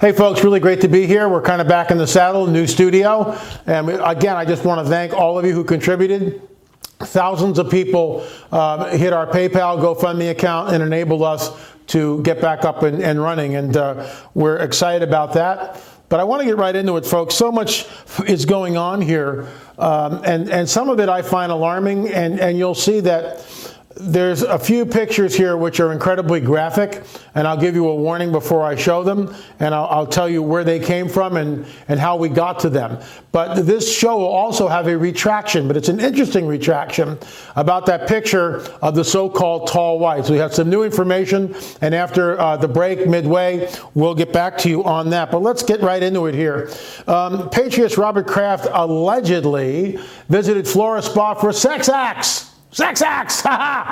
Hey folks, really great to be here. We're kind of back in the saddle, new studio. And again, I just want to thank all of you who contributed. Thousands of people hit our PayPal, GoFundMe account and enabled us to get back up and running. And we're excited about that. But I want to get right into it, folks. So much is going on here. And some of it I find alarming. And you'll see that there's a few pictures here which are incredibly graphic, and I'll give you a warning before I show them, and I'll tell you where they came from and how we got to them. But this show will also have a retraction, but it's an interesting retraction about that picture of the so-called tall whites. We have some new information, and after the break midway, we'll get back to you on that. But let's get right into it here. Patriots Robert Kraft allegedly visited Florida Spa for sex acts. Sex acts,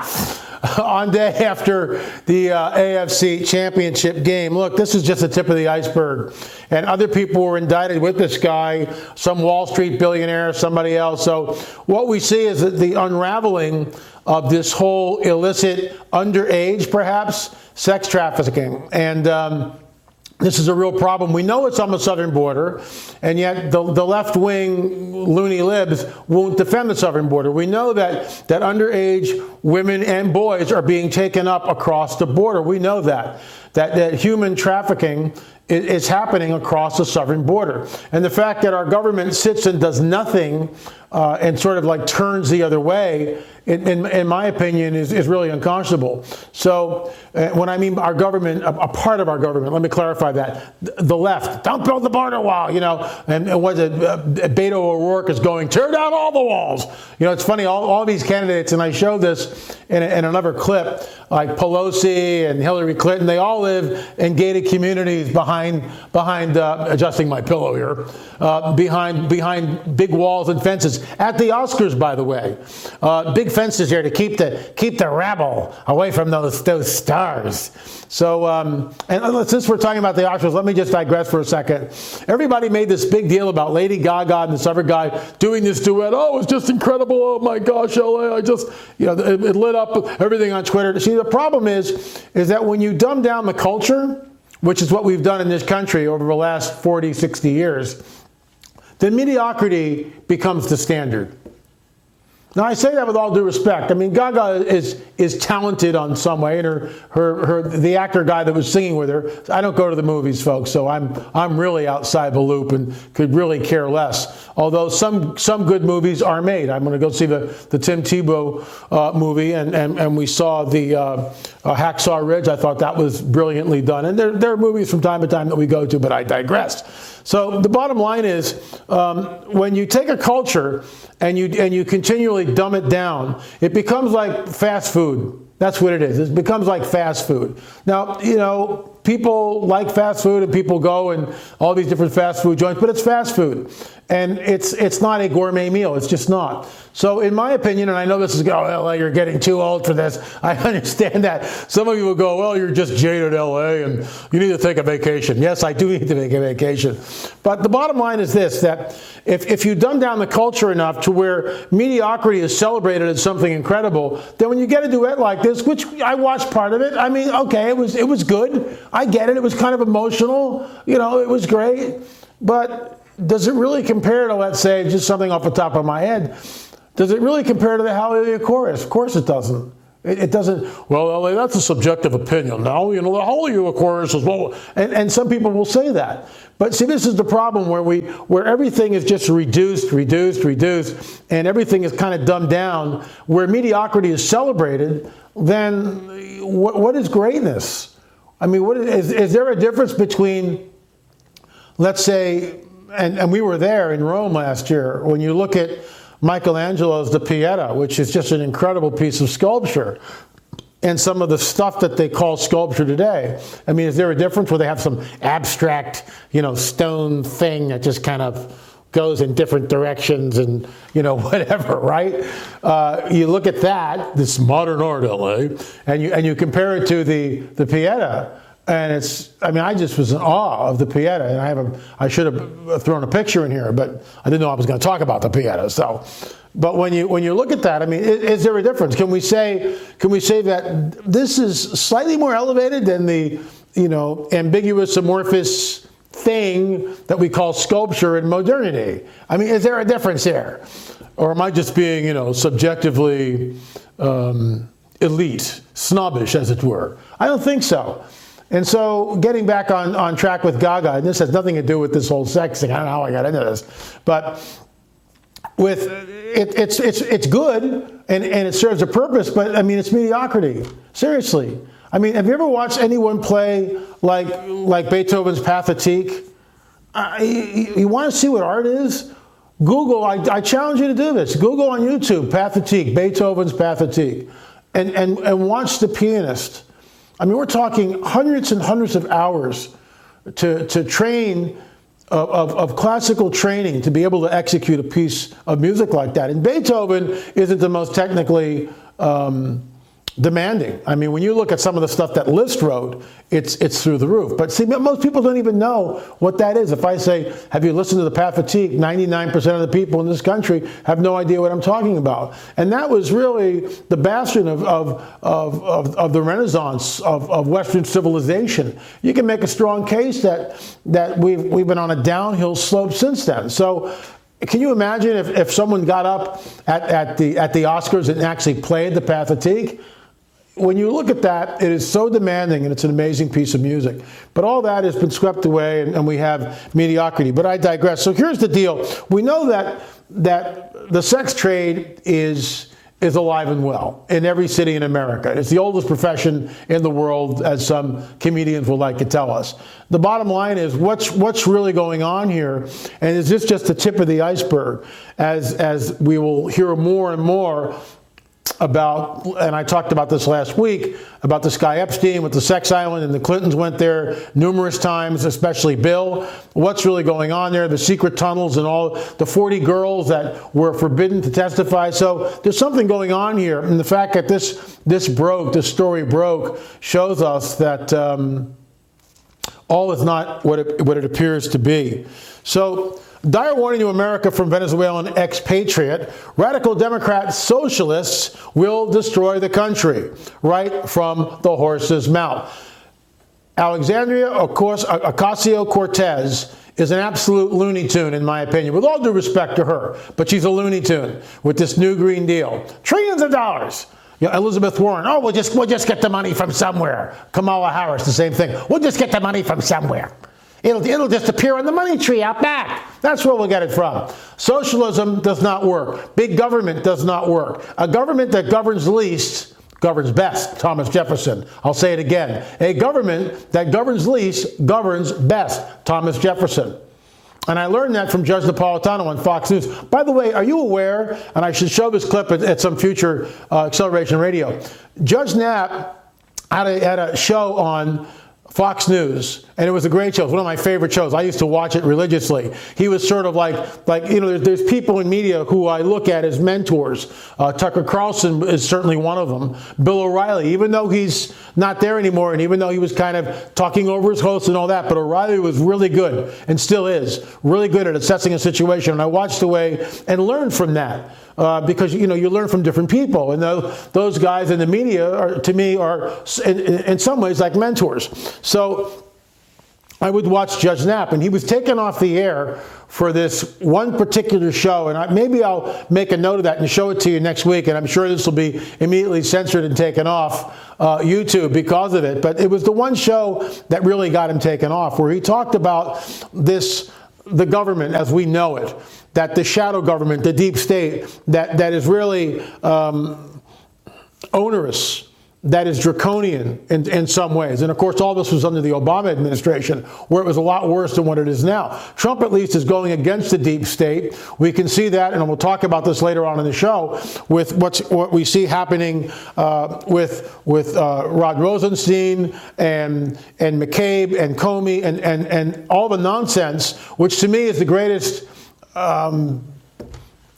on day after the AFC Championship game. Look, this is just the tip of the iceberg. And other people were indicted with this guy, some Wall Street billionaire, somebody else. So what we see is that the unraveling of this whole illicit, underage, perhaps, sex trafficking. And this is a real problem. We know it's on the southern border, and yet the left-wing loony libs won't defend the southern border. We know that underage women and boys are being taken up across the border. We know that human trafficking is happening across the southern border. And the fact that our government sits and does nothing and sort of like turns the other way, in my opinion, is really unconscionable. So when I mean our government, a part of our government, let me clarify that. The left, don't build the border wall, you know, and what is it, Beto O'Rourke is going, tear down all the walls. You know, it's funny, all these candidates, and I showed this in another clip, like Pelosi and Hillary Clinton, they all live in gated communities behind adjusting my pillow here, behind big walls and fences. At the Oscars, by the way, big fences here to keep the rabble away from those stars. So, and since we're talking about the Oscars, let me just digress for a second. Everybody made this big deal about Lady Gaga and this other guy doing this duet. Oh, it's just incredible. Oh my gosh, LA. It lit up everything on Twitter. See, the problem is that when you dumb down the culture, which is what we've done in this country over the last 40, 60 years, then mediocrity becomes the standard. Now, I say that with all due respect. I mean, Gaga is talented on some way, and the actor guy that was singing with her. I don't go to the movies, folks, so I'm really outside the loop and could really care less. Although some good movies are made. I'm going to go see the Tim Tebow movie, and we saw the Hacksaw Ridge. I thought that was brilliantly done. And there are movies from time to time that we go to, but I digress. So the bottom line is, when you take a culture and you continually dumb it down, it becomes like fast food. That's what it is. It becomes like fast food. Now, you know, people like fast food and people go and all these different fast food joints, but it's fast food. And it's not a gourmet meal. It's just not. So in my opinion, and I know this is, LA, you're getting too old for this. I understand that. Some of you will go, well, you're just jaded, LA, and you need to take a vacation. Yes, I do need to take a vacation. But the bottom line is this, that if you dumb down the culture enough to where mediocrity is celebrated as something incredible, then when you get a duet like this, which I watched part of it, I mean, okay, it was good. I get it. It was kind of emotional. You know, it was great. But does it really compare to, let's say, just something off the top of my head, does it really compare to the Hallelujah Chorus? Of course it doesn't. It doesn't. Well, that's a subjective opinion. Now, you know, the Hallelujah Chorus is, well, and some people will say that. But see, this is the problem where everything is just reduced, and everything is kind of dumbed down. Where mediocrity is celebrated, then what is greatness? I mean, is there a difference between, let's say, and we were there in Rome last year, when you look at Michelangelo's The Pieta, which is just an incredible piece of sculpture, and some of the stuff that they call sculpture today. I mean, is there a difference where they have some abstract, you know, stone thing that just kind of goes in different directions and, you know, whatever, right? You look at that, this modern art, LA, and you compare it to the Pieta. And I just was in awe of the Pieta, and I should have thrown a picture in here, but I didn't know I was going to talk about the Pieta. So, but when you look at that, I mean, is there a difference? Can we say that this is slightly more elevated than the, you know, ambiguous, amorphous thing that we call sculpture in modernity. I mean, is there a difference there? Or am I just being, subjectively elite, snobbish, as it were? I don't think so. And so getting back on track with Gaga, and this has nothing to do with this whole sex thing. I don't know how I got into this. But it's good and it serves a purpose, but I mean, it's mediocrity. Seriously. I mean, have you ever watched anyone play like Beethoven's Pathétique? You want to see what art is? Google, I challenge you to do this. Google on YouTube, Pathétique, Beethoven's Pathétique, and watch the pianist. I mean, we're talking hundreds and hundreds of hours to train of classical training to be able to execute a piece of music like that. And Beethoven isn't the most technically demanding. I mean, when you look at some of the stuff that Liszt wrote, it's through the roof. But see, most people don't even know what that is. If I say, have you listened to the Pathétique? 99% of the people in this country have no idea what I'm talking about. And that was really the bastion of the Renaissance of Western civilization. You can make a strong case that we've been on a downhill slope since then. So can you imagine if someone got up at the Oscars and actually played the Pathétique? When you look at that, it is so demanding, and it's an amazing piece of music. But all that has been swept away, and we have mediocrity. But I digress. So here's the deal. We know that the sex trade is alive and well in every city in America. It's the oldest profession in the world, as some comedians would like to tell us. The bottom line is, what's really going on here? And is this just the tip of the iceberg? As we will hear more and more about, and I talked about this last week, about this guy Epstein with the sex island, and the Clintons went there numerous times, especially Bill. What's really going on there? The secret tunnels and all the 40 girls that were forbidden to testify. So there's something going on here. And the fact that this story broke, shows us that all is not what it appears to be. So, dire warning to America from Venezuelan expatriate. Radical Democrat socialists will destroy the country. Right from the horse's mouth. Alexandria Ocasio-Cortez is an absolute Looney Tune, in my opinion, with all due respect to her. But she's a Looney Tune with this new Green Deal. Trillions of dollars. Elizabeth Warren, we'll just get the money from somewhere. Kamala Harris, the same thing. We'll just get the money from somewhere. It'll just appear on the money tree out back. That's where we'll get it from. Socialism does not work. Big government does not work. A government that governs least governs best. Thomas Jefferson. I'll say it again. A government that governs least governs best. Thomas Jefferson. And I learned that from Judge Napolitano on Fox News. By the way, are you aware, and I should show this clip at some future Acceleration Radio, Judge Knapp had a show on Fox News, and it was a great show. It was one of my favorite shows. I used to watch it religiously. He was sort of like there's people in media who I look at as mentors. Tucker Carlson is certainly one of them. Bill O'Reilly, even though he's not there anymore, and even though he was kind of talking over his hosts and all that, but O'Reilly was really good, and still is, really good at assessing a situation. And I watched away and learned from that. Because, you learn from different people. And those guys in the media, to me, are in some ways like mentors. So I would watch Judge Knapp, and he was taken off the air for this one particular show. And maybe I'll make a note of that and show it to you next week. And I'm sure this will be immediately censored and taken off YouTube because of it. But it was the one show that really got him taken off, where he talked about the government as we know it. That the shadow government, the deep state, that is really onerous, that is draconian in some ways. And of course, all this was under the Obama administration, where it was a lot worse than what it is now. Trump, at least, is going against the deep state. We can see that, and we'll talk about this later on in the show, with what we see happening with Rod Rosenstein and McCabe and Comey and all the nonsense, which to me is the greatest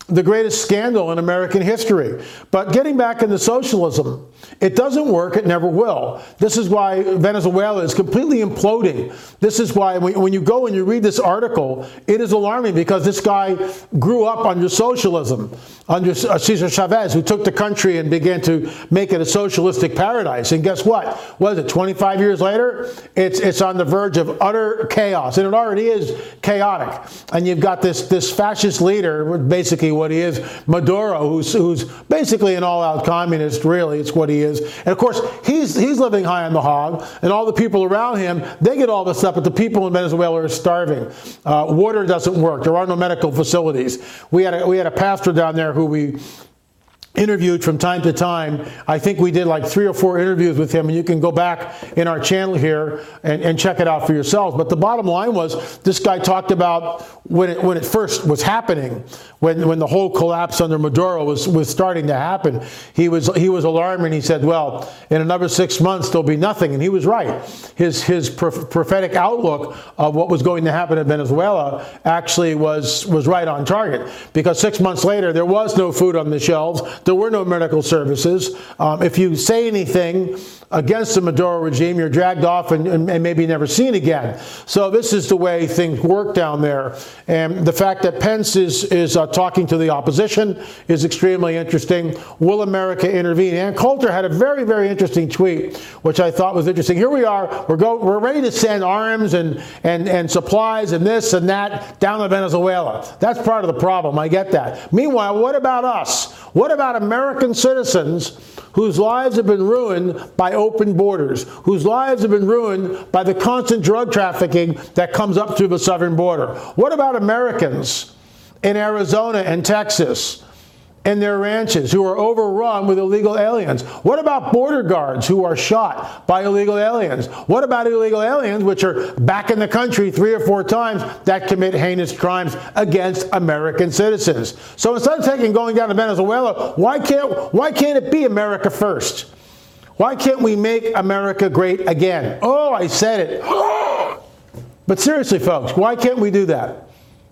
the greatest scandal in American history. But getting back into socialism, it doesn't work. It never will. This is why Venezuela is completely imploding. This is why when you go and you read this article, it is alarming, because this guy grew up under socialism, under Cesar Chavez, who took the country and began to make it a socialistic paradise. And guess what? What is it, 25 years later? It's on the verge of utter chaos. And it already is chaotic. And you've got this fascist leader, basically what he is, Maduro, who's basically an all-out communist, really. It's what he is. And of course, he's living high on the hog, and all the people around him, they get all this stuff, but the people in Venezuela are starving. Water doesn't work. There are no medical facilities. We had a pastor down there who we interviewed from time to time. I think we did like 3 or 4 interviews with him, and you can go back in our channel here and check it out for yourselves. But the bottom line was, this guy talked about when it first was happening, when the whole collapse under Maduro was starting to happen. He was alarmed, and he said, well, in another 6 months there'll be nothing. And he was right. His prophetic outlook of what was going to happen in Venezuela actually was right on target, because 6 months later there was no food on the shelves. There were no medical services. If you say anything against the Maduro regime, you're dragged off and maybe never seen again. So this is the way things work down there. And the fact that Pence is talking to the opposition is extremely interesting. Will America intervene? Ann Coulter had a very, very interesting tweet, which I thought was interesting. Here we are. We're ready to send arms and supplies and this and that down to Venezuela. That's part of the problem. I get that. Meanwhile, what about us? What about American citizens whose lives have been ruined by open borders, whose lives have been ruined by the constant drug trafficking that comes up through the southern border? What about Americans in Arizona and Texas and their ranches who are overrun with illegal aliens? What about border guards who are shot by illegal aliens? What about illegal aliens which are back in the country 3 or 4 times that commit heinous crimes against American citizens? So instead of going down to Venezuela, why can't it be America first? Why can't we make America great again? Oh, I said it. But seriously, folks, why can't we do that?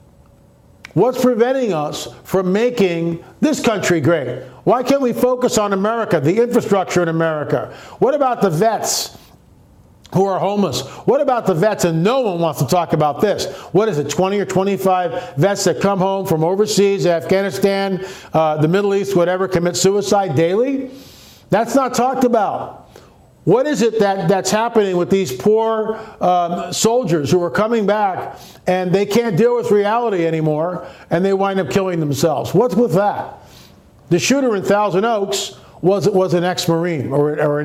What's preventing us from making this country great? Why can't we focus on America, the infrastructure in America? What about the vets who are homeless? What about the vets? And no one wants to talk about this. What is it, 20 or 25 vets that come home from overseas, Afghanistan, the Middle East, whatever, commit suicide daily? That's not talked about. What is it that's happening with these poor soldiers who are coming back and they can't deal with reality anymore and they wind up killing themselves? What's with that? The shooter in Thousand Oaks was an ex-Marine or an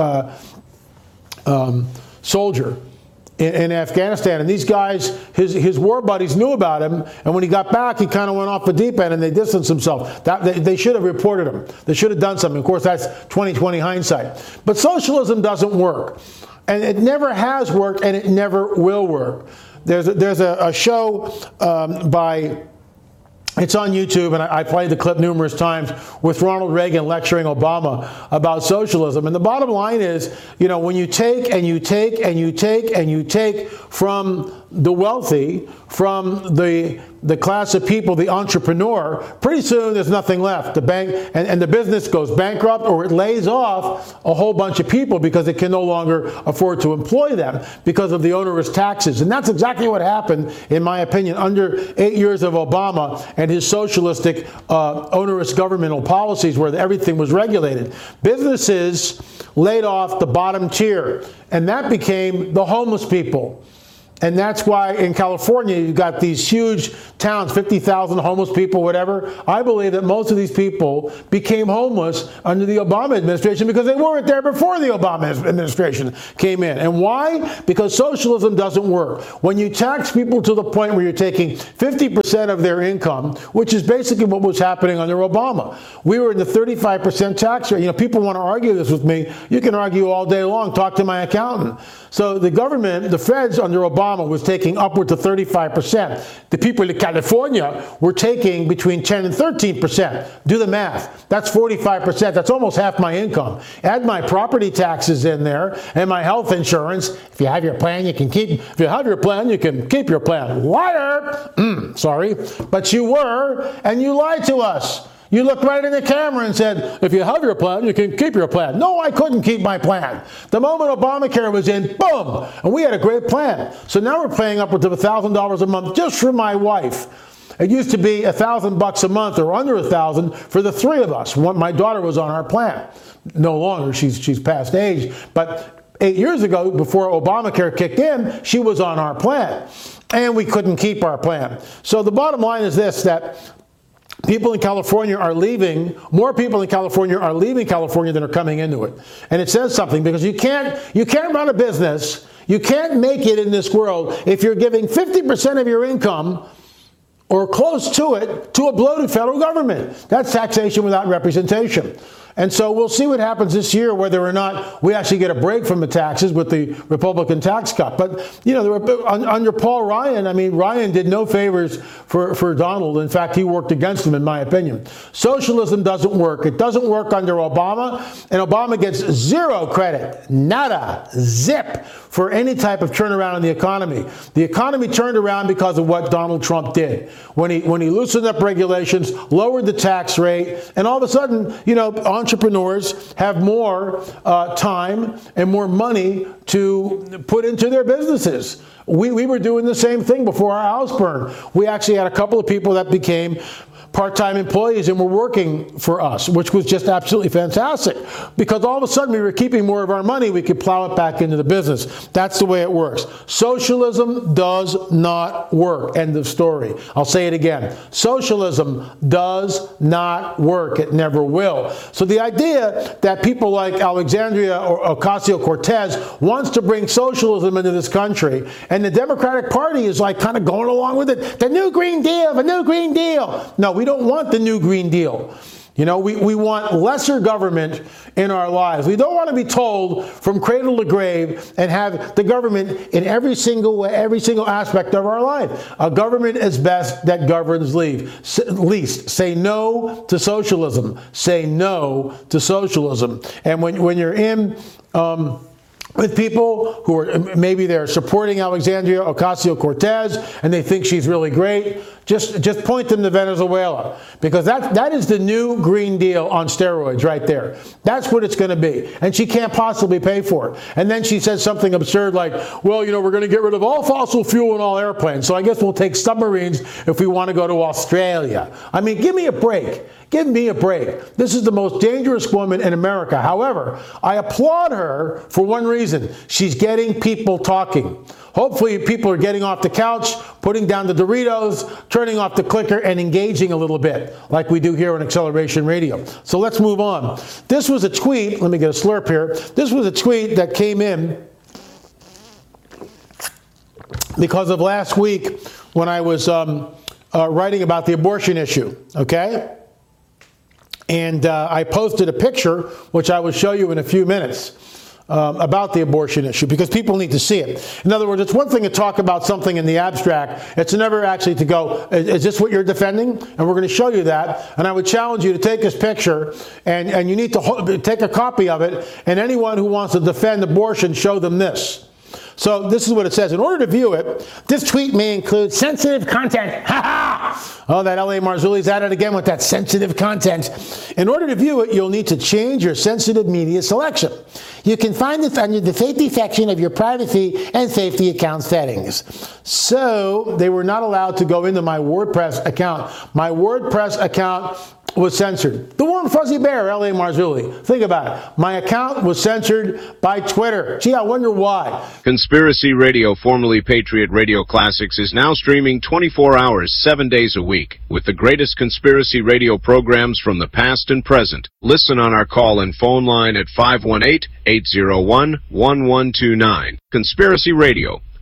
ex-soldier in Afghanistan. And these guys, his war buddies knew about him, and when he got back, he kind of went off the deep end and they distanced themselves. They should have reported him. They should have done something. Of course, that's 20/20 hindsight. But socialism doesn't work. And it never has worked, and it never will work. There's a show by... It's on YouTube, and I played the clip numerous times with Ronald Reagan lecturing Obama about socialism. And the bottom line is, when you take and you take and you take and you take from the wealthy, from the class of people, the entrepreneur, pretty soon there's nothing left. The bank and the business goes bankrupt, or it lays off a whole bunch of people because it can no longer afford to employ them because of the onerous taxes. And that's exactly what happened, in my opinion, under 8 years of Obama and his socialistic onerous governmental policies where everything was regulated. Businesses laid off the bottom tier, and that became the homeless people. And that's why in California, you've got these huge towns, 50,000 homeless people, whatever. I believe that most of these people became homeless under the Obama administration because they weren't there before the Obama administration came in. And why? Because socialism doesn't work. When you tax people to the point where you're taking 50% of their income, which is basically what was happening under Obama. We were in the 35% tax rate. People want to argue this with me. You can argue all day long. Talk to my accountant. So the government, the feds under Obama was taking upward to 35%. The people in California were taking between 10 and 13%. Do the math. That's 45%. That's almost half my income. Add my property taxes in there and my health insurance. If you have your plan, you can keep. If you have your plan, you can keep your plan. Liar! Sorry. But you were, and you lied to us. You looked right in the camera and said, if you have your plan, you can keep your plan. No, I couldn't keep my plan. The moment Obamacare was in, boom, and we had a great plan. So now we're paying upwards of $1,000 a month just for my wife. It used to be $1,000 a month or under $1,000 for the three of us. My daughter was on our plan. No longer, she's past age. But 8 years ago, before Obamacare kicked in, she was on our plan. And we couldn't keep our plan. So the bottom line is this, that people in California are leaving, more people in California are leaving California than are coming into it. And it says something, because you can't run a business, you can't make it in this world if you're giving 50% of your income or close to it to a bloated federal government. That's taxation without representation. And so we'll see what happens this year, whether or not we actually get a break from the taxes with the Republican tax cut. But, you know, under Paul Ryan, I mean, Ryan did no favors for Donald. In fact, he worked against him, in my opinion. Socialism doesn't work. It doesn't work under Obama, and Obama gets zero credit, nada, zip, for any type of turnaround in the economy. The economy turned around because of what Donald Trump did. When he loosened up regulations, lowered the tax rate, and all of a sudden, you know, entrepreneurs have more time and more money to put into their businesses. We were doing the same thing before our house burned. We actually had a couple of people that became part-time employees and were working for us, which was just absolutely fantastic, because all of a sudden we were keeping more of our money, we could plow it back into the business. That's the way it works. Socialism does not work. End of story. I'll say it again. Socialism does not work. It never will. So the idea that people like Alexandria Ocasio-Cortez wants to bring socialism into this country, and the Democratic Party is like kind of going along with it, the new Green Deal, the new Green Deal. No, we don't want the new Green Deal. You know, we want lesser government in our lives. We don't want to be told from cradle to grave and have the government in every single way, every single aspect of our life. A government is best that governs least. Say no to socialism. Say no to socialism. And when you're in with people who are, maybe they're supporting Alexandria Ocasio-Cortez and they think she's really great, just point them to Venezuela, because that is the new Green Deal on steroids right there. That's what it's going to be. And she can't possibly pay for it. And then she says something absurd like, well, you know, we're going to get rid of all fossil fuel and all airplanes, so I guess we'll take submarines if we want to go to Australia. I mean, give me a break. Give me a break. This is the most dangerous woman in America. However, I applaud her for one reason. She's getting people talking. Hopefully people are getting off the couch, putting down the Doritos, turning off the clicker, and engaging a little bit, like we do here on Acceleration Radio. So let's move on. This was a tweet. Let me get a slurp here. This was a tweet that came in because of last week when I was writing about the abortion issue, okay? And I posted a picture, which I will show you in a few minutes, about the abortion issue, because people need to see it. In other words, it's one thing to talk about something in the abstract. It's never actually to go, is this what you're defending? And we're going to show you that. And I would challenge you to take this picture, and you need to take a copy of it. And anyone who wants to defend abortion, show them this. So this is what it says. In order to view it, this tweet may include sensitive content. Ha ha! Oh, that L.A. Marzulli's at it again with that sensitive content. In order to view it, you'll need to change your sensitive media selection. You can find this under the safety section of your privacy and safety account settings. So they were not allowed to go into my WordPress account. My WordPress account was censored. The warm fuzzy bear, L.A. Marzulli. Think about it. My account was censored by Twitter. Gee, I wonder why. Conspiracy Radio, formerly Patriot Radio Classics, is now streaming 24 hours, 7 days a week, with the greatest conspiracy radio programs from the past and present. Listen on our call and phone line at 518-801-1129. Conspiracy Radio,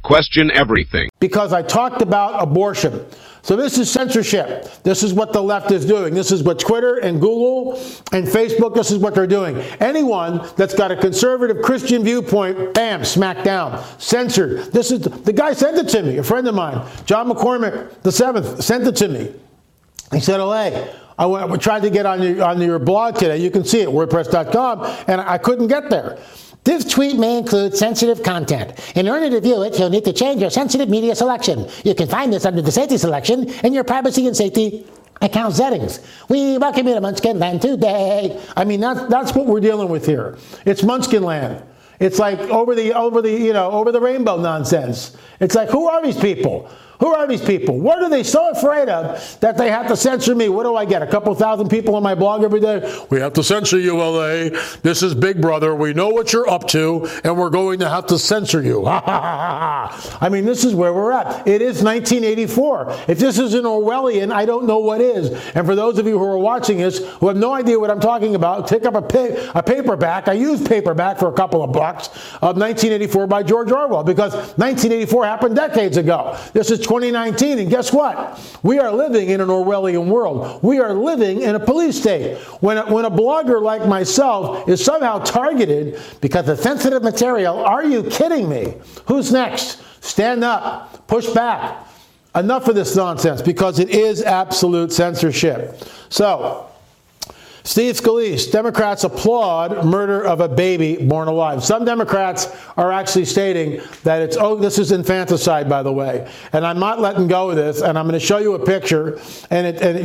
Question everything. Because I talked about abortion. So this is censorship. This is what the left is doing. This is what Twitter and Google and Facebook, this is what they're doing. Anyone that's got a conservative Christian viewpoint, bam, smack down, censored. This is the guy sent it to me, a friend of mine, John McCormick the 7th, sent it to me. He said, "Olay, I tried to get on your blog today. You can see it, WordPress.com, and I couldn't get there. This tweet may include sensitive content. In order to view it, you'll need to change your sensitive media selection. You can find this under the safety selection in your privacy and safety account settings. We welcome you to Munchkin Land today." I mean, that's what we're dealing with here. It's Munchkin Land. It's like over the rainbow nonsense. It's like, who are these people? Who are these people? What are they so afraid of that they have to censor me? What do I get? A couple thousand people on my blog every day? "We have to censor you, LA. This is Big Brother. We know what you're up to, and we're going to have to censor you." Ha ha ha ha. I mean, this is where we're at. It is 1984. If this isn't Orwellian, I don't know what is. And for those of you who are watching this who have no idea what I'm talking about, pick up a paperback. I used paperback for a couple of bucks of 1984 by George Orwell, because 1984 happened decades ago. This is 2019, and guess what? We are living in an Orwellian world. We are living in a police state. When a blogger like myself is somehow targeted because of sensitive material, are you kidding me? Who's next? Stand up. Push back. Enough of this nonsense, because it is absolute censorship. So, Steve Scalise, Democrats applaud murder of a baby born alive. Some Democrats are actually stating that it's, oh, this is infanticide, by the way. And I'm not letting go of this, and I'm going to show you a picture. And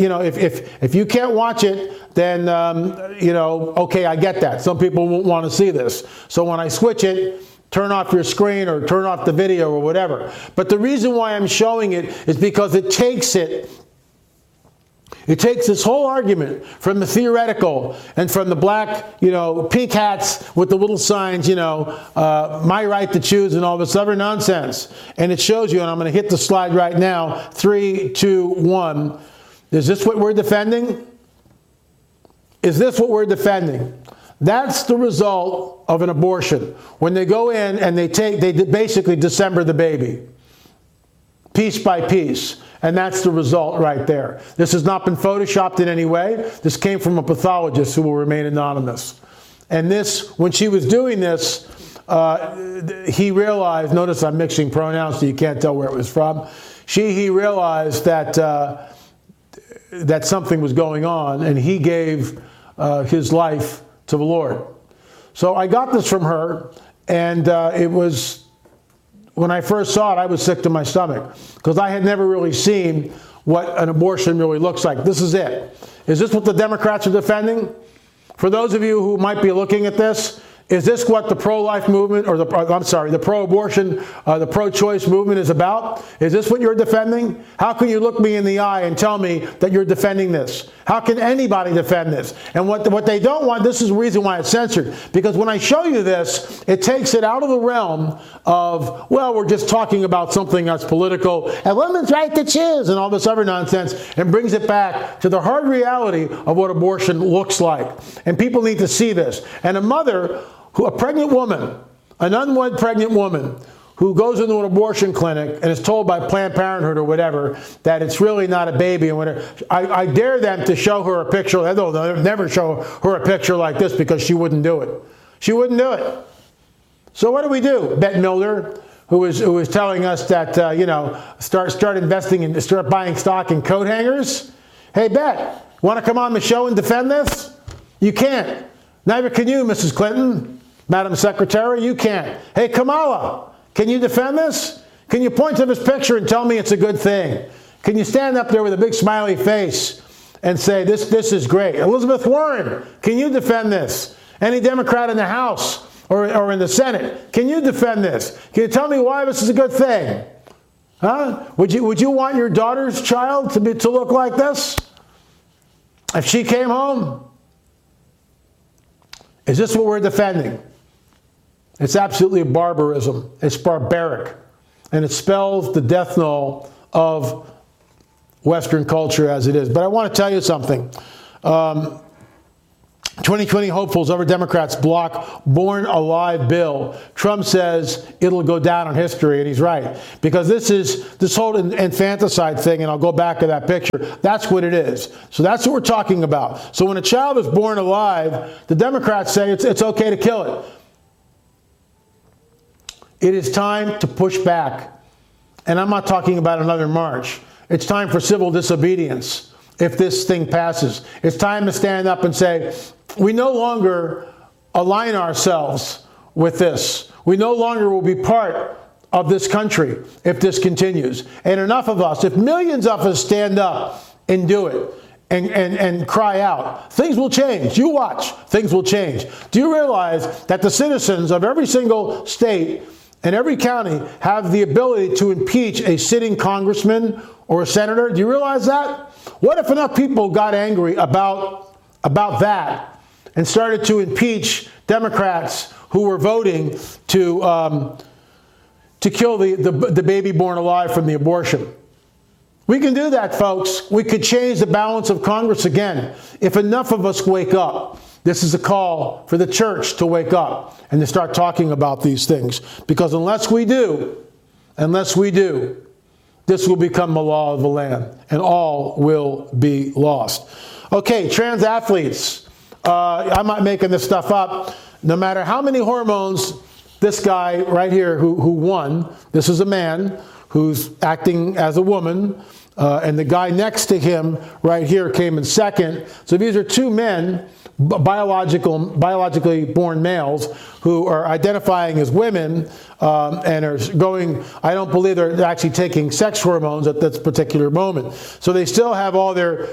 if you can't watch it, then, okay, I get that. Some people won't want to see this. So when I switch it, turn off your screen or turn off the video or whatever. But the reason why I'm showing it is because it takes this whole argument from the theoretical and from the black, pink hats with the little signs, my right to choose and all this other nonsense. And it shows you, and I'm going to hit the slide right now, 3, 2, 1. Is this what we're defending? Is this what we're defending? That's the result of an abortion. When they go in and they basically dismember the baby, piece by piece. And that's the result right there. This has not been photoshopped in any way. This came from a pathologist who will remain anonymous. And this, when she was doing this, he realized, notice I'm mixing pronouns so you can't tell where it was from. He realized that something was going on, and he gave his life to the Lord. So I got this from her, and it was, when I first saw it, I was sick to my stomach, because I had never really seen what an abortion really looks like. This is it. Is this what the Democrats are defending? For those of you who might be looking at this, is this what the pro-life movement, or the pro-abortion, the pro-choice movement is about? Is this what you're defending? How can you look me in the eye and tell me that you're defending this? How can anybody defend this? And what they don't want, this is the reason why it's censored. Because when I show you this, it takes it out of the realm of, well, we're just talking about something that's political, and women's right to choose, and all this other nonsense, and brings it back to the hard reality of what abortion looks like. And people need to see this. And a mother, a pregnant woman, an unwed pregnant woman, who goes into an abortion clinic and is told by Planned Parenthood or whatever that it's really not a baby and whatever, I dare them to show her a picture. They'll never show her a picture like this, because she wouldn't do it. She wouldn't do it. So what do we do? Bette Midler, who is telling us that start investing in, start buying stock in coat hangers. Hey, Bette, want to come on the show and defend this? You can't. Neither can you, Mrs. Clinton, Madam Secretary. You can't. Hey, Kamala, can you defend this? Can you point to this picture and tell me it's a good thing? Can you stand up there with a big smiley face and say, this is great? Elizabeth Warren, can you defend this? Any Democrat in the House or in the Senate, can you defend this? Can you tell me why this is a good thing? Huh? Would you want your daughter's child to look like this if she came home? Is this what we're defending? It's absolutely a barbarism. It's barbaric. And it spells the death knell of Western culture as it is. But I want to tell you something. 2020 hopefuls over Democrats block Born Alive bill. Trump says it'll go down in history, and he's right. Because this whole infanticide thing, and I'll go back to that picture, that's what it is. So that's what we're talking about. So when a child is born alive, the Democrats say it's okay to kill it. It is time to push back. And I'm not talking about another march. It's time for civil disobedience if this thing passes. It's time to stand up and say, we no longer align ourselves with this. We no longer will be part of this country if this continues. And enough of us, if millions of us stand up and do it and cry out, things will change. You watch, things will change. Do you realize that the citizens of every single state and every county have the ability to impeach a sitting congressman or a senator? Do you realize that? What if enough people got angry about that and started to impeach Democrats who were voting to kill the baby born alive from the abortion? We can do that, folks. We could change the balance of Congress again if enough of us wake up. This is a call for the church to wake up and to start talking about these things. Because unless we do, this will become the law of the land, and all will be lost. Okay, trans athletes. I'm not making this stuff up. No matter how many hormones this guy right here who won, this is a man who's acting as a woman, and the guy next to him right here came in second. So these are two men, biologically born males, who are identifying as women and are going, I don't believe they're actually taking sex hormones at this particular moment. So they still have all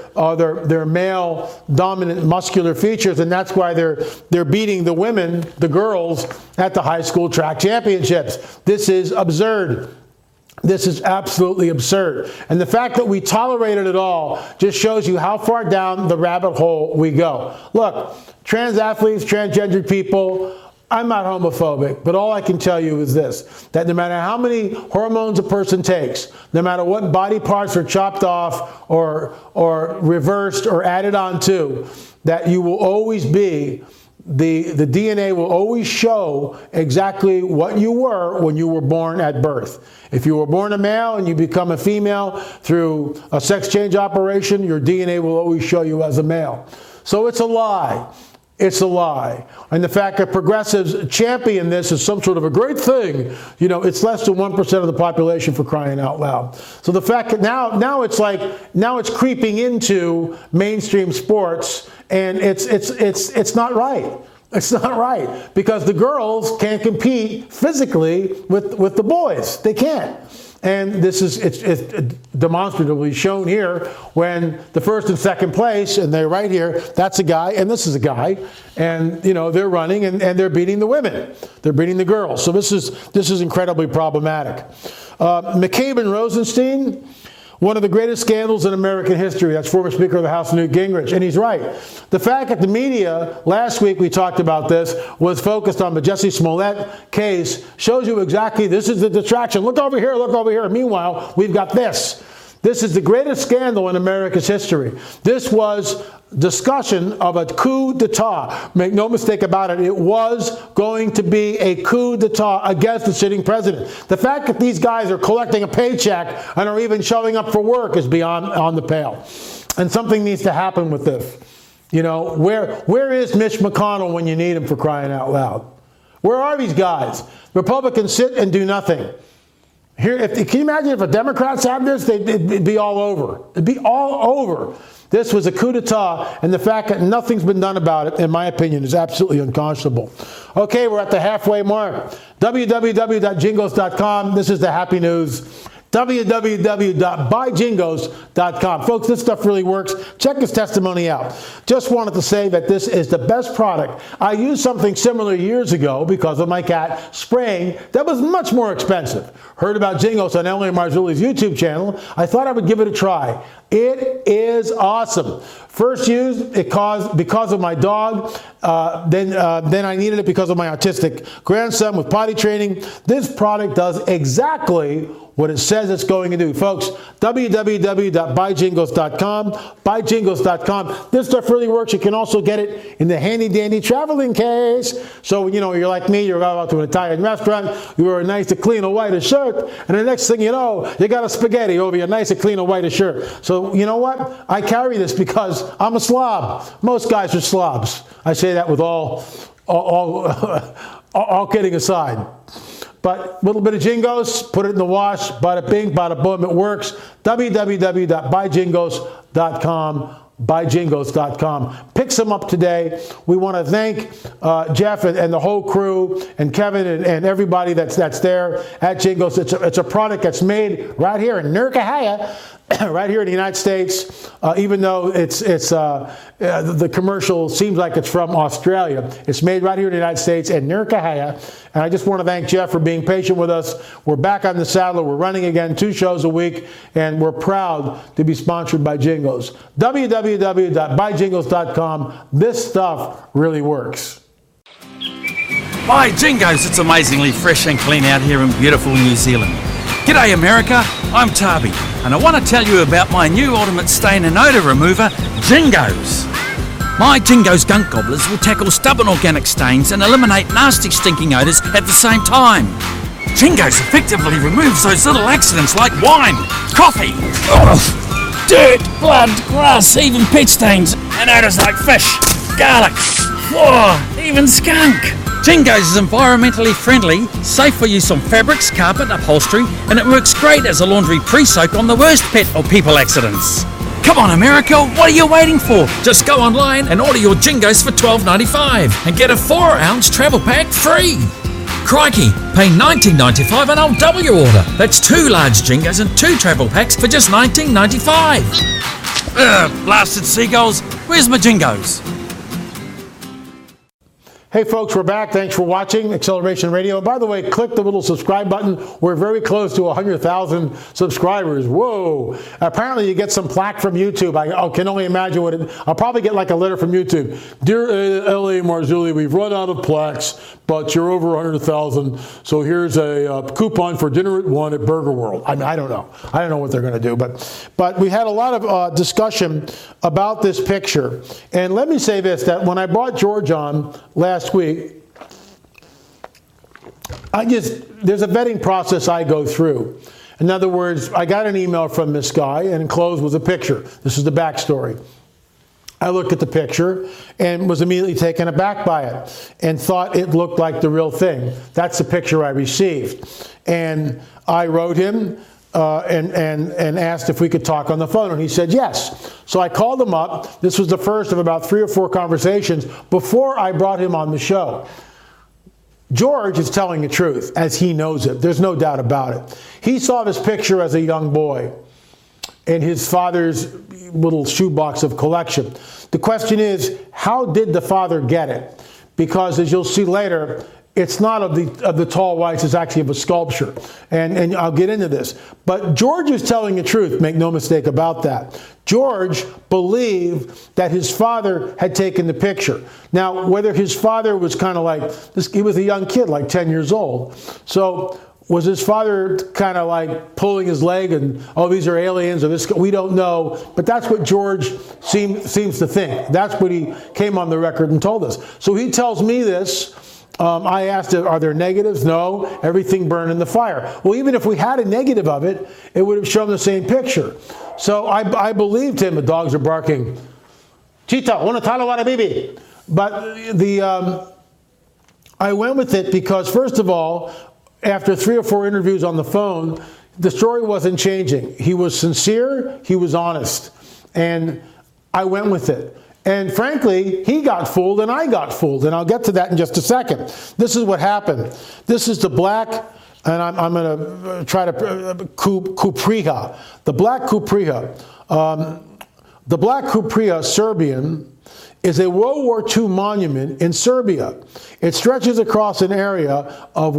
their male dominant muscular features, and that's why they're beating the women, the girls, at the high school track championships. This is absurd. This is absolutely absurd. And the fact that we tolerate it at all just shows you how far down the rabbit hole we go. Look, trans athletes, transgendered people, I'm not homophobic, but all I can tell you is this, that no matter how many hormones a person takes, no matter what body parts are chopped off or reversed or added on to, that you will always be the DNA will always show exactly what you were when you were born at birth. If you were born a male and you become a female through a sex change operation, your DNA will always show you as a male. So it's a lie. It's a lie. And the fact that progressives champion this as some sort of a great thing, you know, it's less than 1% of the population, for crying out loud. So the fact that now it's creeping into mainstream sports, and it's not right. It's not right, because the girls can't compete physically with the boys. They can't. And this is it's demonstratively shown here when the first and second place, and they're right here, that's a guy and this is a guy, and you know they're running and they're beating the women, they're beating the girls. So this is incredibly problematic. McCabe and Rosenstein, one of the greatest scandals in American history. That's former Speaker of the House Newt Gingrich, and he's right. The fact that the media, last week we talked about this, was focused on the Jussie Smollett case shows you exactly this is the distraction. Look over here, look over here. Meanwhile, we've got this. This is the greatest scandal in America's history. This was discussion of a coup d'etat. Make no mistake about it, it was going to be a coup d'etat against the sitting president. The fact that these guys are collecting a paycheck and are even showing up for work is beyond on the pale. And something needs to happen with this. You know, where is Mitch McConnell when you need him, for crying out loud? Where are these guys? Republicans sit and do nothing. Here, can you imagine if the Democrats had this? It'd be all over. It'd be all over. This was a coup d'etat, and the fact that nothing's been done about it, in my opinion, is absolutely unconscionable. Okay, we're at the halfway mark. www.jingles.com. This is the happy news. www.buyjingos.com. Folks, this stuff really works. Check his testimony out. Just wanted to say that this is the best product. I used something similar years ago because of my cat spraying that was much more expensive. Heard about Jingles on Emily Marzulli's YouTube channel. I thought I would give it a try. It is awesome. First used because of my dog. Then I needed it because of my autistic grandson with potty training. This product does exactly what it says it's going to do. Folks, www.buyjingles.com, buyjingles.com. This stuff really works. You can also get it in the handy-dandy traveling case. So, you're like me, you're out to an Italian restaurant, you wear a nice and clean and white shirt, and the next thing you know, you got a spaghetti over your nice and clean and white shirt. So, you know what? I carry this because I'm a slob. Most guys are slobs. I say that with all kidding aside. But a little bit of Jingos, put it in the wash, bada bing, bada boom, it works. www.buyjingos.com, buyjingos.com. Pick some up today. We want to thank Jeff and the whole crew and Kevin and everybody that's there at Jingos. It's a product that's made right here in Nurkahaya, right here in the United States, even though the commercial seems like it's from Australia. It's made right here in the United States in Nurkahaya. And I just want to thank Jeff for being patient with us. We're back on the saddle. We're running again 2 shows a week, and we're proud to be sponsored by Jingos. www.buyjingos.com. This stuff really works. By Jingos, it's amazingly fresh and clean out here in beautiful New Zealand. G'day America, I'm Tabi, and I want to tell you about my new ultimate stain and odour remover, Jingos. My Jingos gunk gobblers will tackle stubborn organic stains and eliminate nasty stinking odours at the same time. Jingos effectively removes those little accidents like wine, coffee, dirt, blood, grass, even pet stains, and odours like fish, garlic, even skunk. Jingos is environmentally friendly, safe for use on fabrics, carpet, upholstery, and it works great as a laundry pre-soak on the worst pet or people accidents. Come on America, what are you waiting for? Just go online and order your Jingos for $12.95 and get a 4-ounce travel pack free. Crikey, pay $19.95 and I'll double your order. That's 2 large Jingos and 2 travel packs for just $19.95. Blasted seagulls, where's my Jingos? Hey folks, we're back. Thanks for watching Acceleration Radio. By the way, click the little subscribe button. We're very close to 100,000 subscribers. Whoa. Apparently you get some plaque from YouTube. I can only imagine what I'll probably get like a letter from YouTube. Dear L.A. Marzulli, we've run out of plaques, but you're over 100,000. So here's a coupon for dinner at 1 at Burger World. I mean, I don't know. I don't know what they're going to do. But we had a lot of discussion about this picture. And let me say this, that when I brought George on last week, there's a vetting process I go through. In other words, I got an email from this guy, and enclosed was a picture. This is the backstory. I looked at the picture and was immediately taken aback by it and thought it looked like the real thing. That's the picture I received. And I wrote him and asked if we could talk on the phone, and he said yes. So I called him up. This was the first of about 3 or 4 conversations before I brought him on the show. George is telling the truth, as he knows it. There's no doubt about it. He saw this picture as a young boy in his father's little shoebox of collection. The question is, how did the father get it? Because as you'll see later, it's not of the tall whites, it's actually of a sculpture. And I'll get into this. But George is telling the truth, make no mistake about that. George believed that his father had taken the picture. Now, whether his father was kind of like, he was a young kid, like 10 years old. So was his father kind of like pulling his leg and, oh, these are aliens, or this? We don't know. But that's what George seems to think. That's what he came on the record and told us. So he tells me this. I asked, are there negatives? No, everything burned in the fire. Well, even if we had a negative of it, it would have shown the same picture. So I believed him. The dogs are barking. Chita, una tala wara bibi. But I went with it because, first of all, after 3 or 4 interviews on the phone, the story wasn't changing. He was sincere. He was honest. And I went with it. And frankly, he got fooled and I got fooled. And I'll get to that in just a second. This is what happened. This is the black, and I'm going to try to, Kupriha. The black Kupriha. The black Kupriha Serbian is a World War II monument in Serbia. It stretches across an area of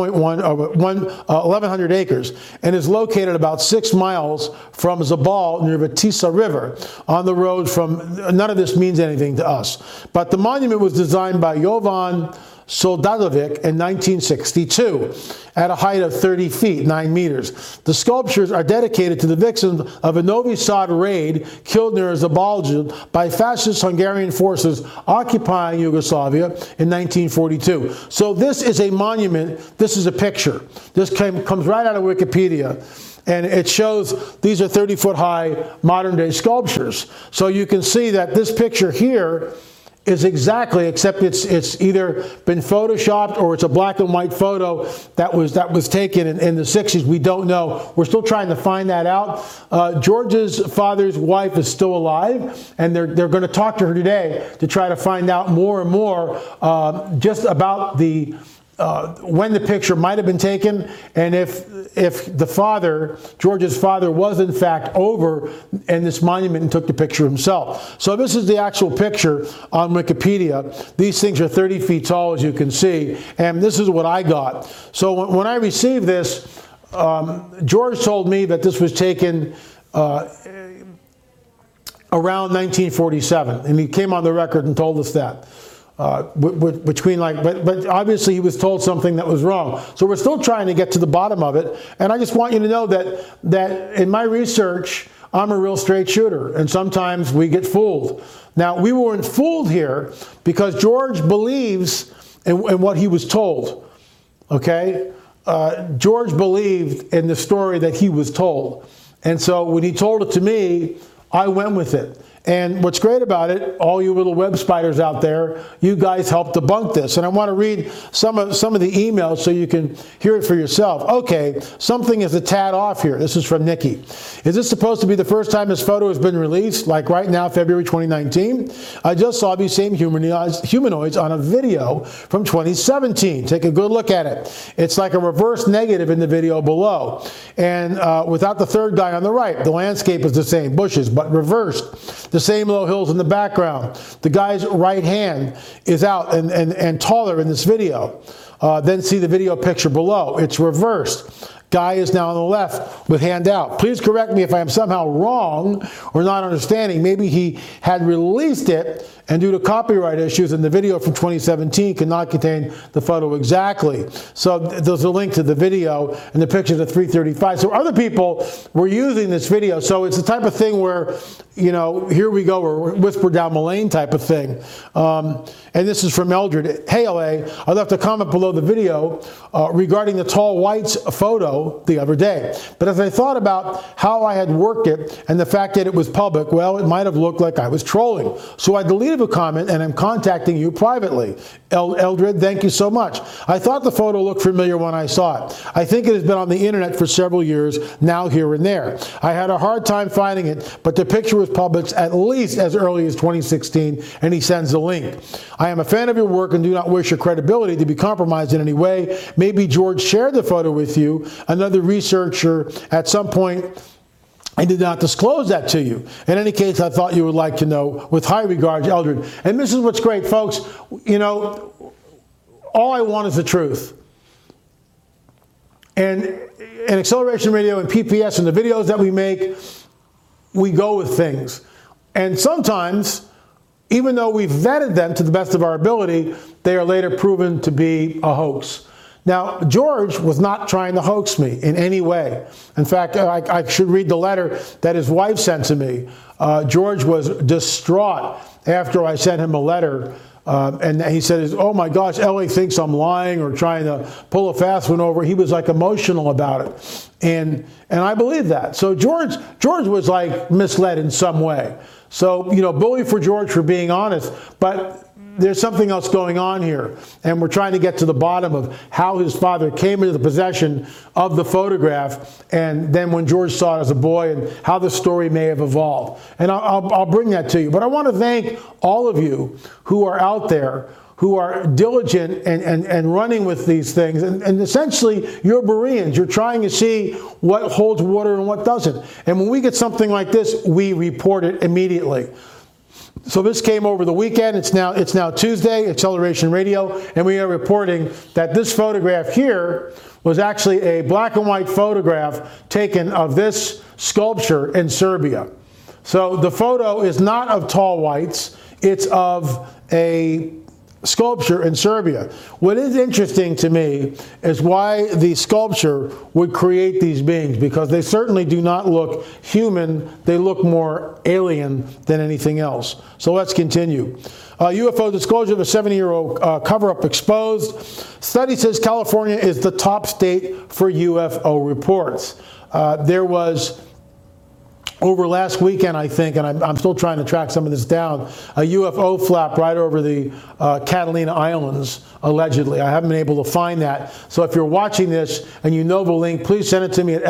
1,100 acres and is located about 6 miles from Zabal near the Tisa River on the road from, none of this means anything to us. But the monument was designed by Jovan Soldadovic in 1962 at a height of 30 feet, 9 meters. The sculptures are dedicated to the victims of a Novi Sad raid killed near Zabalja by fascist Hungarian forces occupying Yugoslavia in 1942. So this is a monument. This is a picture. This comes right out of Wikipedia. And it shows these are 30-foot high modern-day sculptures. So you can see that this picture here is exactly, except it's either been photoshopped or it's a black and white photo that was taken in the 60s. We don't know. We're still trying to find that out. George's father's wife is still alive, and they're going to talk to her today to try to find out more and more just about the when the picture might have been taken, and if the father, George's father, was in fact over in this monument and took the picture himself. So this is the actual picture on Wikipedia. These things are 30 feet tall, as you can see, and this is what I got. So when I received this, George told me that this was taken around 1947, and he came on the record and told us that. But obviously he was told something that was wrong. So we're still trying to get to the bottom of it. And I just want you to know that in my research, I'm a real straight shooter, and sometimes we get fooled. Now, we weren't fooled here because George believes in what he was told. Okay? George believed in the story that he was told. And so when he told it to me, I went with it. And what's great about it, all you little web spiders out there, you guys helped debunk this. And I want to read some of the emails so you can hear it for yourself. Okay, something is a tad off here. This is from Nikki. Is this supposed to be the first time this photo has been released? Like right now, February 2019? I just saw these same humanoids on a video from 2017. Take a good look at it. It's like a reverse negative in the video below. And without the third guy on the right. The landscape is the same, bushes, but reversed. The same low hills in the background. The guy's right hand is out and taller in this video. Then see the video picture below. It's reversed. Guy is now on the left with hand out. Please correct me if I am somehow wrong or not understanding. Maybe he had released it, and due to copyright issues in the video from 2017 cannot contain the photo exactly. So there's a link to the video and the pictures at 3:35. So other people were using this video. So it's the type of thing where, you know, here we go, or whisper down the lane type of thing. And this is from Eldred. Hey, LA, I left a comment below the video regarding the tall whites photo the other day. But as I thought about how I had worked it and the fact that it was public, well, it might have looked like I was trolling. So I deleted a comment and I'm contacting you privately. Eldred, thank you so much. I thought the photo looked familiar when I saw it. I think it has been on the internet for several years, now here and there. I had a hard time finding it, but the picture was published at least as early as 2016, and he sends a link. I am a fan of your work and do not wish your credibility to be compromised in any way. Maybe George shared the photo with you. Another researcher at some point, I did not disclose that to you. In any case, I thought you would like to know. With high regards, Eldred. And this is what's great, folks. You know, all I want is the truth. And in Acceleration Radio and PPS and the videos that we make, we go with things. And sometimes, even though we've vetted them to the best of our ability, they are later proven to be a hoax. Now, George was not trying to hoax me in any way. In fact, I should read the letter that his wife sent to me. George was distraught after I sent him a letter. And he said, oh my gosh, Ellie thinks I'm lying or trying to pull a fast one over. He was like emotional about it. And I believe that. So George was like misled in some way. So, you know, bully for George for being honest. But there's something else going on here, and we're trying to get to the bottom of how his father came into the possession of the photograph, and then when George saw it as a boy, and how the story may have evolved. And I'll bring that to you. But I want to thank all of you who are out there, who are diligent and running with these things. And essentially, you're Bereans. You're trying to see what holds water and what doesn't. And when we get something like this, we report it immediately. So this came over the weekend. It's now Tuesday, Acceleration Radio, and we are reporting that this photograph here was actually a black and white photograph taken of this sculpture in Serbia. So the photo is not of tall whites. It's of a sculpture in Serbia. What is interesting to me is why the sculpture would create these beings, because they certainly do not look human. They look more alien than anything else. So let's continue. UFO disclosure of a 70-year-old cover-up exposed. Study says California is the top state for UFO reports. There was, over last weekend, I think, and I'm still trying to track some of this down, a UFO flap right over the Catalina Islands, allegedly. I haven't been able to find that. So if you're watching this and you know the link, please send it to me at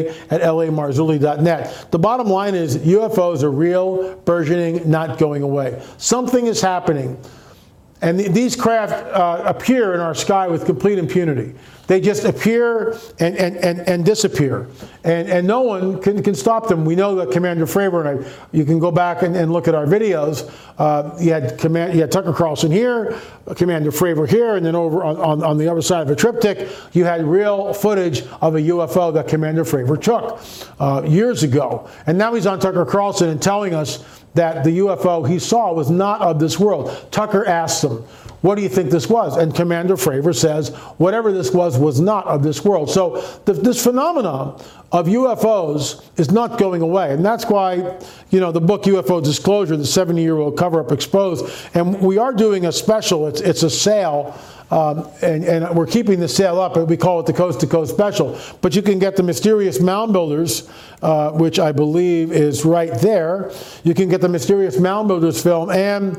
la@lamarzulli.net. The bottom line is UFOs are real, burgeoning, not going away. Something is happening. And these craft appear in our sky with complete impunity. They just appear and disappear. And no one can stop them. We know that Commander Fravor, and you can go back and look at our videos. You had Tucker Carlson here, Commander Fravor here, and then over on the other side of a triptych, you had real footage of a UFO that Commander Fravor took years ago. And now he's on Tucker Carlson and telling us that the UFO he saw was not of this world. Tucker asks him, what do you think this was? And Commander Fravor says, whatever this was not of this world. So this phenomenon of UFOs is not going away. And that's why, the book UFO Disclosure, the 70-year-old cover-up exposed, and we are doing a special. It's a sale. And we're keeping the sale up, and we call it the Coast to Coast Special. But you can get the Mysterious Mound Builders, which I believe is right there. You can get the Mysterious Mound Builders film and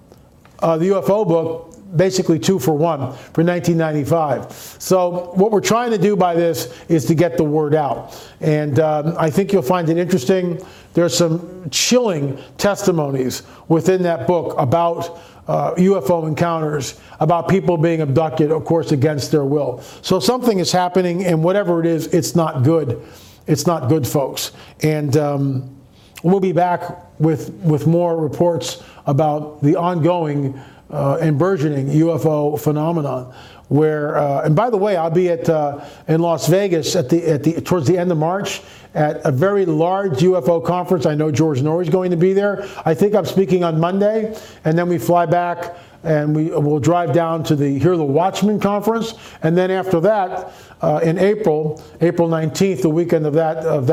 the UFO book, basically 2 for 1 for $19.95. So what we're trying to do by this is to get the word out. And I think you'll find it interesting. There's some chilling testimonies within that book about UFO encounters, about people being abducted, of course, against their will. So something is happening, and whatever it is, it's not good. It's not good, folks. And we'll be back with more reports about the ongoing and burgeoning UFO phenomenon. Where, and by the way, I'll be in Las Vegas towards the end of March at a very large UFO conference. I know George Norrie's going to be there. I think I'm speaking on Monday, and then we fly back and we'll drive down to the Watchman conference, and then after that, in April 19th, the weekend of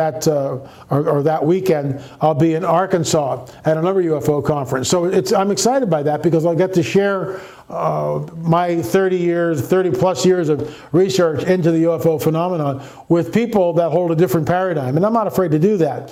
that weekend, I'll be in Arkansas at another UFO conference. So I'm excited by that because I'll get to share my 30 plus years of research into the UFO phenomenon with people that hold a different paradigm, and I'm not afraid to do that.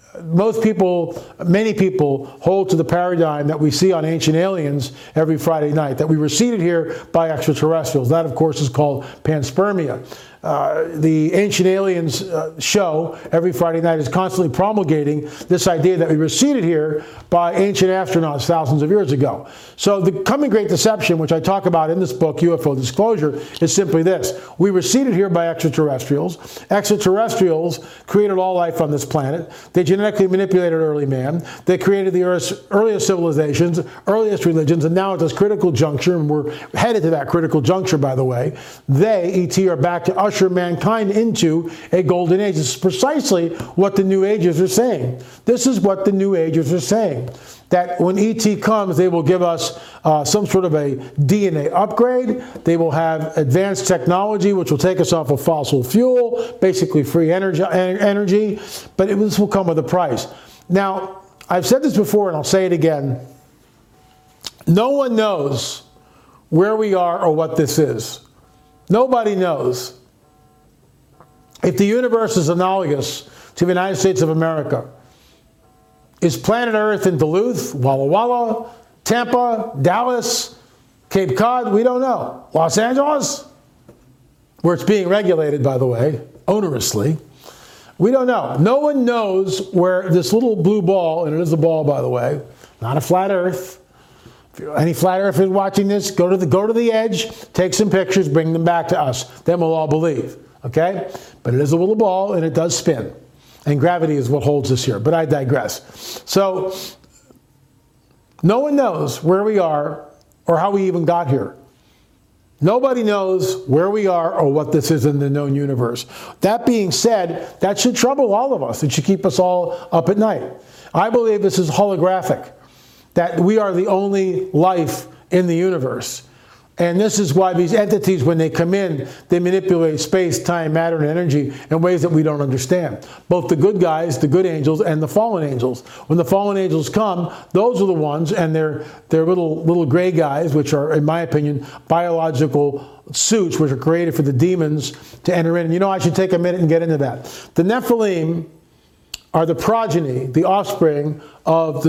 Many people hold to the paradigm that we see on Ancient Aliens every Friday night, that we were seeded here by extraterrestrials. That, of course, is called panspermia. The Ancient Aliens show every Friday night is constantly promulgating this idea that we were seeded here by ancient astronauts thousands of years ago. So the coming great deception, which I talk about in this book, UFO Disclosure, is simply this. We were seeded here by extraterrestrials. Extraterrestrials created all life on this planet. They genetically manipulated early man. They created the Earth's earliest civilizations, earliest religions, and now at this critical juncture, and we're headed to that critical juncture, by the way, they, ET, are back to usher mankind into a golden age. This is precisely what the New Agers are saying. This is what the New Agers are saying. That when ET comes, they will give us some sort of a DNA upgrade. They will have advanced technology, which will take us off of fossil fuel, basically free energy. But this will come with a price. Now, I've said this before, and I'll say it again. No one knows where we are or what this is. Nobody knows. If the universe is analogous to the United States of America, is planet Earth in Duluth, Walla Walla, Tampa, Dallas, Cape Cod? We don't know. Los Angeles, where it's being regulated, by the way, onerously. We don't know. No one knows where this little blue ball, and it is a ball, by the way, not a flat Earth. If any flat earthers watching this, go to the edge, take some pictures, bring them back to us. Then we'll all believe. Okay? But it is a little ball, and it does spin. And gravity is what holds us here. But I digress. So, no one knows where we are or how we even got here. Nobody knows where we are or what this is in the known universe. That being said, that should trouble all of us. It should keep us all up at night. I believe this is holographic. That we are the only life in the universe. And this is why these entities, when they come in, they manipulate space, time, matter, and energy in ways that we don't understand. Both the good guys, the good angels, and the fallen angels. When the fallen angels come, those are the ones, and they're little gray guys, which are, in my opinion, biological suits, which are created for the demons to enter in. And I should take a minute and get into that. The Nephilim are the progeny, the offspring of the